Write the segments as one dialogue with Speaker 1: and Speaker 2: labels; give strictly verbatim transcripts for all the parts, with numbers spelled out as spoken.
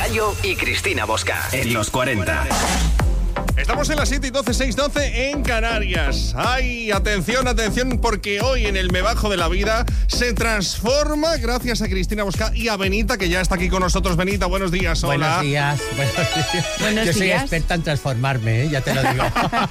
Speaker 1: Yayo y Cristina Bosca en los cuarenta.
Speaker 2: Estamos en las siete y doce, seis y doce en Canarias. Ay, atención, atención, porque hoy en el Me Bajo de la Vida se transforma gracias a Cristina Bosca y a Benita, que ya está aquí con nosotros. Benita, buenos días, hola.
Speaker 3: Buenos días, buenos días.
Speaker 4: Buenos
Speaker 3: Yo soy
Speaker 4: días.
Speaker 3: experta en transformarme, ¿eh? Ya te lo digo.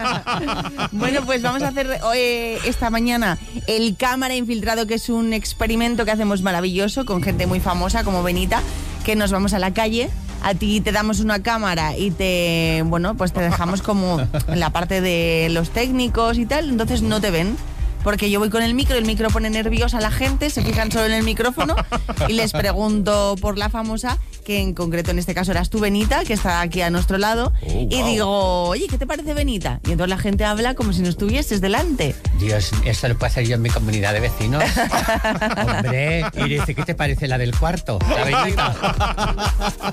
Speaker 4: Bueno, pues vamos a hacer hoy, esta mañana, el Cámara Infiltrado, que es un experimento que hacemos maravilloso con gente muy famosa como Benita, que nos vamos a la calle. A ti te damos una cámara y te, bueno, pues te dejamos como en la parte de los técnicos y tal, entonces no te ven. Porque yo voy con el micro, el micro pone nerviosa a la gente, se fijan solo en el micrófono y les pregunto por la famosa, que en concreto en este caso eras tú, Benita, que está aquí a nuestro lado,
Speaker 3: Oh, wow.
Speaker 4: y digo, oye, ¿qué te parece, Benita? Y entonces la gente habla como si no estuvieses delante.
Speaker 3: Dios, esto lo puedo hacer yo en mi comunidad de vecinos. Hombre, y dice, ¿qué te parece la del cuarto? La Benita.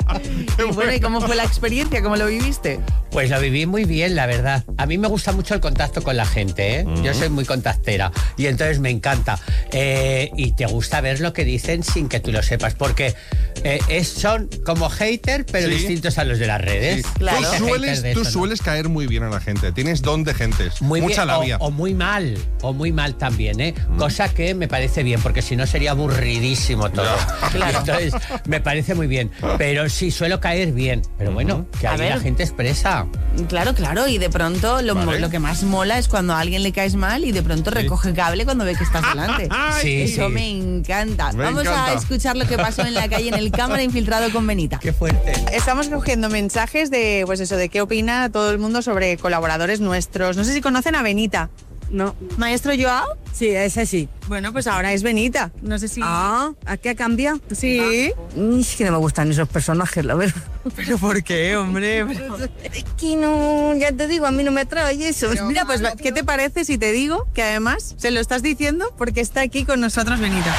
Speaker 4: Y bueno, ¿y cómo fue la experiencia? ¿Cómo lo viviste?
Speaker 3: Pues lo viví muy bien, la verdad. A mí me gusta mucho el contacto con la gente, ¿eh? Uh-huh. Yo soy muy contactera y entonces me encanta. Eh, y te gusta ver lo que dicen sin que tú lo sepas, porque eh, es, son como haters, pero sí, distintos a los de las redes.
Speaker 2: Sí. Claro. Tú, sueles, tú eso, sueles ¿no? caer muy bien a la gente. Tienes don de gentes.
Speaker 3: Muy
Speaker 2: Mucha
Speaker 3: bien,
Speaker 2: labia.
Speaker 3: O, o muy mal, o muy mal también, ¿eh? Mm. Cosa que me parece bien, porque si no sería aburridísimo todo.
Speaker 4: No. Claro.
Speaker 3: Entonces, me parece muy bien. Pero sí, suelo caer bien. Pero bueno, que ahí la gente expresa.
Speaker 4: Claro, claro, y de pronto lo,
Speaker 2: vale.
Speaker 4: lo que más mola es cuando a alguien le caes mal y de pronto sí. recoge cable cuando ve que estás delante.
Speaker 3: Sí,
Speaker 4: Eso
Speaker 3: sí.
Speaker 4: me encanta.
Speaker 2: Me
Speaker 4: Vamos
Speaker 2: encanta.
Speaker 4: a escuchar lo que pasó en la calle en el Cámara Infiltrado con Benita.
Speaker 3: Qué fuerte.
Speaker 5: Estamos cogiendo mensajes de, pues eso, de qué opina todo el mundo sobre colaboradores nuestros. No sé si conocen a Benita.
Speaker 6: No.
Speaker 5: ¿Maestro Joao?
Speaker 6: Sí, ese sí.
Speaker 5: Bueno, pues ahora es Benita. No sé si...
Speaker 6: Ah, ¿a qué ha cambiado?
Speaker 5: Sí.
Speaker 6: Ah. Es que no me gustan esos personajes, la verdad.
Speaker 5: ¿Pero por qué, hombre?
Speaker 6: Es que no, ya te digo, a mí no me atrae eso.
Speaker 5: Pero mira, pues, ¿qué te parece si te digo que además se lo estás diciendo porque está aquí con nosotros Benita?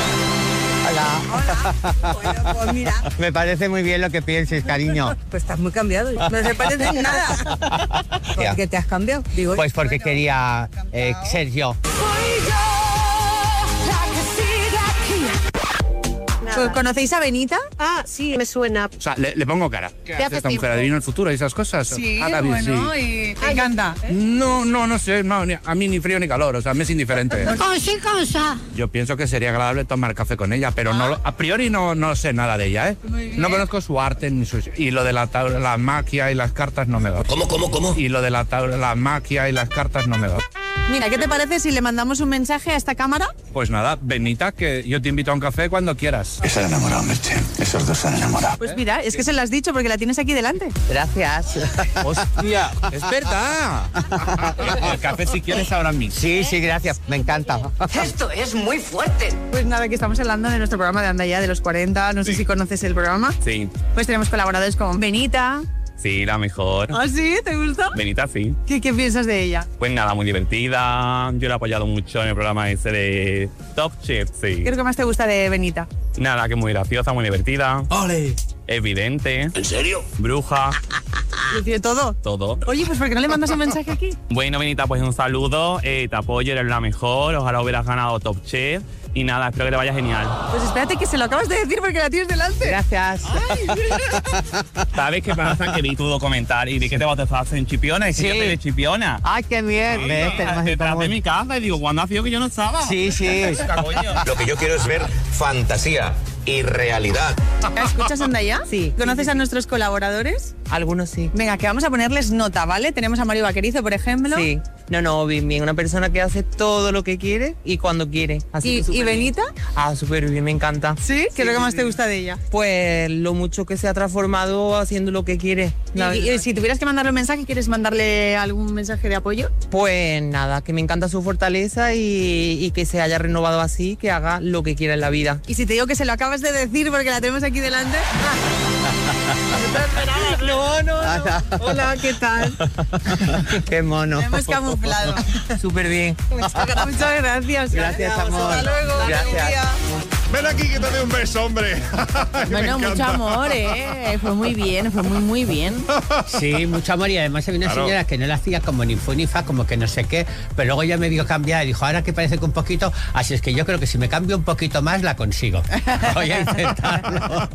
Speaker 6: Hola. Hola. Bueno, pues mira.
Speaker 3: Me parece muy bien lo que pienses, cariño.
Speaker 6: Pues estás muy cambiado. No se parece en nada. ¿Por qué te has cambiado? Digo,
Speaker 3: pues porque
Speaker 6: bueno,
Speaker 3: quería eh, ser yo.
Speaker 5: ¿Conocéis a Benita?
Speaker 6: Ah, sí, me suena.
Speaker 7: O sea, le, le pongo cara. ¿Qué hace esta mujer? ¿Adivina el futuro y esas cosas?
Speaker 5: Sí,
Speaker 7: ah, David,
Speaker 5: bueno,
Speaker 7: sí.
Speaker 5: y te encanta.
Speaker 7: No, no, no sé. No, ni, a mí ni frío ni calor. O sea, me es indiferente.
Speaker 6: Cosa, cosa.
Speaker 7: Yo pienso que sería agradable tomar café con ella, pero no, a priori no, no sé nada de ella, ¿eh? No conozco su arte ni su... Y lo de la, tabla, la magia y las cartas no me da.
Speaker 1: ¿Cómo, cómo, cómo?
Speaker 7: Y lo de la, tabla, la magia y las cartas no me da.
Speaker 5: Mira, ¿qué te parece si le mandamos un mensaje a esta cámara?
Speaker 7: Pues nada, Benita, que yo te invito a un café cuando quieras.
Speaker 8: Están enamorados, Merche. Esos dos se han enamorado.
Speaker 5: Pues mira, es que se lo has dicho porque la tienes aquí delante.
Speaker 3: Gracias.
Speaker 7: ¡Hostia! ¡Es verdad! El café si quieres ahora mismo.
Speaker 3: Sí, sí, gracias. Me encanta.
Speaker 1: Esto es muy fuerte.
Speaker 5: Pues nada, que estamos hablando de nuestro programa de Anda Ya, de los cuarenta. No sé
Speaker 7: sí.
Speaker 5: si conoces el programa.
Speaker 7: Sí.
Speaker 5: Pues tenemos colaboradores como Benita.
Speaker 7: Sí, la mejor.
Speaker 5: ¿Ah, sí? ¿Te gusta?
Speaker 7: Benita, sí.
Speaker 5: ¿Qué, qué piensas de ella?
Speaker 7: Pues nada, muy divertida. Yo la he apoyado mucho en el programa ese de Top Chef, sí.
Speaker 5: ¿Qué es lo que más te gusta de Benita?
Speaker 7: Nada, que muy graciosa, muy divertida.
Speaker 3: ¡Ole!
Speaker 7: Evidente.
Speaker 1: ¿En serio?
Speaker 7: Bruja.
Speaker 5: ¿Lo tiene todo?
Speaker 7: Todo.
Speaker 5: Oye, pues ¿por qué no le mandas un mensaje aquí?
Speaker 7: Bueno, Benita, pues un saludo. Eh, te apoyo, eres la mejor. Ojalá hubieras ganado Top Chef. Y nada, espero que te vaya genial.
Speaker 5: Pues espérate que se lo acabas de decir porque la tienes delante.
Speaker 3: Gracias.
Speaker 7: ¿Sabes qué pasa? Que vi tu documental y vi que te bautizaste en Chipiona. Y
Speaker 3: Sí.
Speaker 7: que yo soy de Chipiona.
Speaker 3: ¡Ay, qué bien!
Speaker 7: Sí,
Speaker 3: ¿Ves? Tenemos en
Speaker 7: detrás de
Speaker 3: común.
Speaker 7: mi casa. Y digo, ¿cuándo ha sido que yo no estaba?
Speaker 3: Sí, sí.
Speaker 1: Lo que yo quiero es ver fantasía y realidad.
Speaker 5: ¿Escuchas Anda Ya?
Speaker 6: Sí.
Speaker 5: ¿Conoces a nuestros colaboradores?
Speaker 6: Algunos sí.
Speaker 5: Venga, que vamos a ponerles nota, ¿vale? Tenemos a Mario Vaquerizo, por ejemplo.
Speaker 6: Sí. No, no, bien, bien. Una persona que hace todo lo que quiere y cuando quiere. Así
Speaker 5: ¿Y,
Speaker 6: que súper
Speaker 5: ¿Y
Speaker 6: bien.
Speaker 5: Benita?
Speaker 6: Ah, súper bien, me encanta.
Speaker 5: ¿Sí? ¿Qué es lo que más te gusta de ella?
Speaker 6: Pues lo mucho que se ha transformado haciendo lo que quiere. La
Speaker 5: Y, y
Speaker 6: verdad.
Speaker 5: si tuvieras que mandarle un mensaje, ¿quieres mandarle algún mensaje de apoyo?
Speaker 6: Pues nada, que me encanta su fortaleza y, y que se haya renovado así, que haga lo que quiera en la vida.
Speaker 5: Y si te digo que se lo acabas de decir porque la tenemos aquí delante. No, no, no. Hola, ¿qué tal?
Speaker 3: ¡Qué mono!
Speaker 5: Lo hemos camuflado.
Speaker 6: Súper bien.
Speaker 5: Muchas gracias. Muchas gracias.
Speaker 3: Gracias, amor.
Speaker 5: Hasta luego.
Speaker 3: Gracias.
Speaker 5: Buen día.
Speaker 2: Ven aquí que te doy un beso, hombre. Me
Speaker 4: Bueno, mucho
Speaker 2: encanta.
Speaker 4: amor, ¿eh? Fue muy bien, fue muy, muy bien.
Speaker 3: Sí, mucho amor. Y además había una
Speaker 2: Claro.
Speaker 3: señora que no la hacía como ni fu ni fa, como que no sé qué, pero luego ya me vio cambiar y dijo, ahora que parece que un poquito, así es que yo creo que si me cambio un poquito más la consigo. Voy a intentarlo.